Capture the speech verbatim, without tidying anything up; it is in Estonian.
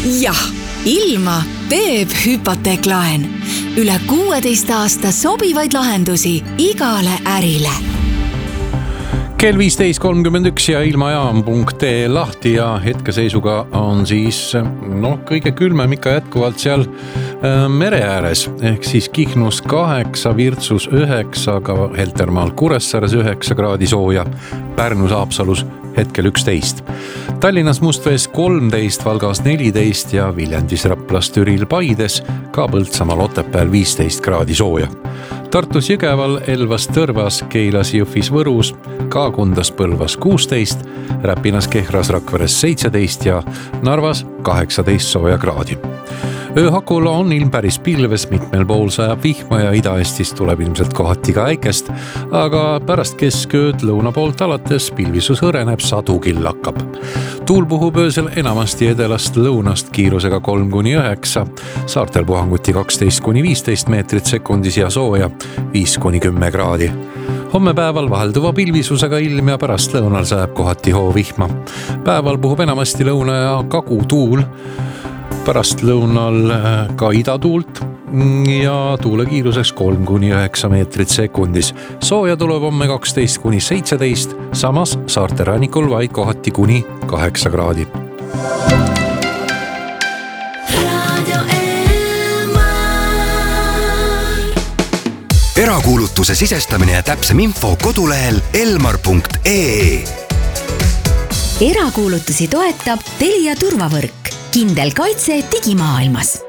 jah, ilma teeb hüpoteeklaen. Üle kuueteist aasta sobivaid lahendusi igale ärile. Kell viisteist kolmkümmend üks ja ilmajaam punkt ee lahti ja hetkeseisuga on siis noh, kõige külmem ikka jätkuvalt seal äh, mere ääres. Ehk siis Kihnus kaheksa, Virtsus üheksa, ka Heltermaal Kuressaares üheksa kraadi sooja, Pärnus Haapsalus hetkel üksteist. Tallinnas Mustvees kolmteist, Valgas neliteist ja Viljandis, Raplas, Türil, Paides, ka Põltsamaal Otepääl viisteist kraadi sooja. Tartus, Jõgeval, Elvas, Tõrvas, Keilas, Jõhvis, Võrus, Kaagundas, Põlvas kuusteist, Räpinas, Kehras, Rakveres seitseteist ja Narvas kaheksateist sooja kraadi. Ööhakul on ilm päris pilves, mitmel pool sajab vihma ja Ida-Eestist tuleb ilmselt kohati ka äikest, aga pärast keskööd lõuna poolt alates pilvisus hõreneb, sadugil lakkab. Tuul puhub öösel enamasti edelast lõunast kiirusega kolm kuni üheksa, saartel puhanguti kaksteist kuni viisteist meetrit sekundis ja sooja viis kuni kümme kraadi. Homme päeval vahelduva pilvisusega ilm ja pärast lõunal sajab kohati hoovihma. Päeval puhub enamasti lõuna ja kagu tuul, pärast lõunal ka idatuult ja tuule kiiruseks kolm kuni üheksa meetrit sekundis. Sooja tuleb homme kaksteist kuni seitseteist, samas saarte rannikul vaid kohati kuni kaheksa kraadi. Erakuulutuse sisestamine ja täpsem info kodulehel elmar punkt ee. Erakuulutusi toetab Telia turvavõrk. Kindel kaitse digimaailmas.